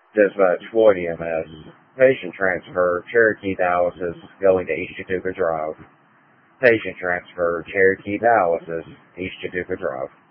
Dispatch Floyd EMS. Patient transfer, Cherokee dialysis, going to East Chattooga Drive. Patient transfer, Cherokee dialysis, East Chattooga Drive.